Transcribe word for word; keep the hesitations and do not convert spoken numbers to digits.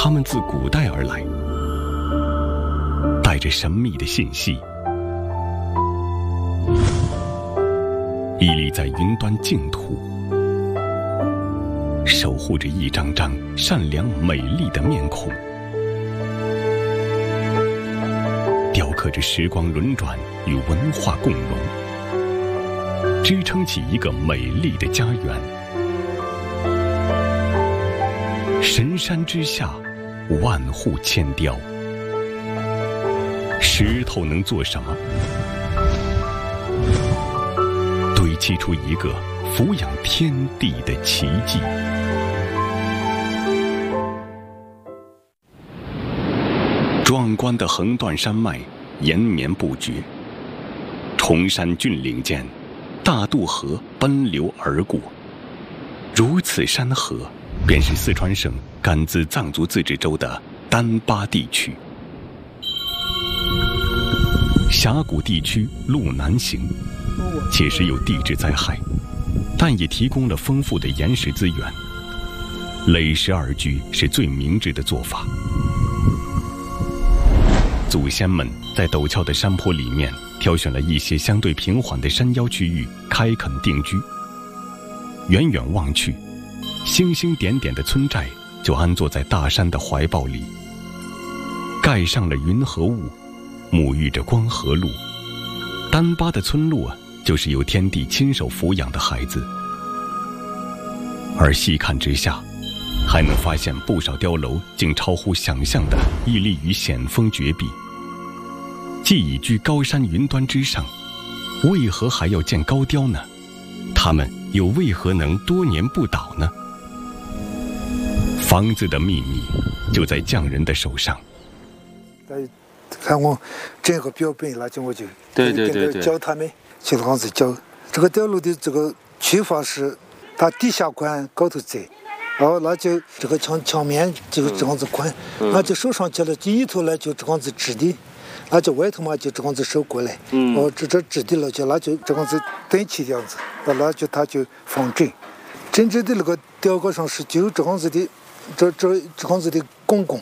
它们自古代而来，带着神秘的信息，屹立在云端净土，守护着一张张善良美丽的面孔，雕刻着时光轮转与文化共荣，支撑起一个美丽的家园。神山之下，万户千雕，石头能做什么？堆砌出一个俯仰天地的奇迹。壮观的横断山脉延绵不绝，崇山峻岭间，大渡河奔流而过。如此山河，便是四川省甘孜藏族自治州的丹巴地区。峡谷地区路难行，且时有地质灾害，但也提供了丰富的岩石资源。垒石而居是最明智的做法。祖先们在陡峭的山坡里面挑选了一些相对平缓的山腰区域开垦定居。远远望去，星星点点的村寨就安坐在大山的怀抱里，盖上了云和雾，沐浴着光和露。丹巴的村落就是由天地亲手抚养的孩子。而细看之下，还能发现不少碉楼竟超乎想象地屹立于险峰绝壁。既已居高山云端之上，为何还要建高碉呢？它们又为何能多年不倒呢？房子的秘密就在匠人的手上。 看我整个标本了，就我就对对对对教他们就这样子教。这个碉楼的这个取法是，它底下宽，高头窄，然后那就这个墙墙面就这样子宽， 嗯、 那就收上去了，里头呢就这样子直的，那就外头嘛就这样子收过来， 嗯， 哦，这这直的了就那就这样子对齐这样子，那就它就方正。真正的那个碉高上是就这样子的，这这这样子的拱拱，